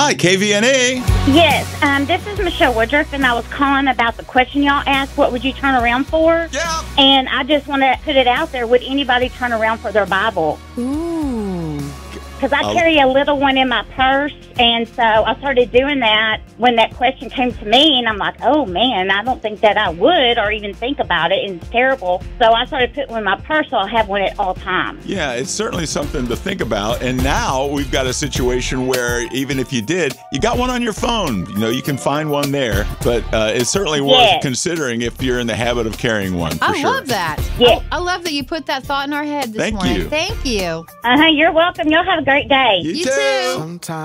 Hi, KVNA. Yes, this is Michelle Woodruff, and I was calling about the question y'all asked, what would you turn around for? Yeah. And I just want to put it out there, would anybody turn around for their Bible? Ooh. Because I carry a little one in my purse, and so I started doing that when that question came to me, and I'm like, oh, man, I don't think that I would or even think about it, and it's terrible. So I started putting one in my purse so I'll have one at all times. Yeah, it's certainly something to think about. And now we've got a situation where even if you did, you got one on your phone. You know, you can find one there, but it's certainly worth considering if you're in the habit of carrying one. I love that. Yeah. I love that you put that thought in our head this morning. Thank you. Thank you. You're welcome. Y'all have a great day. You You too. too. Sometimes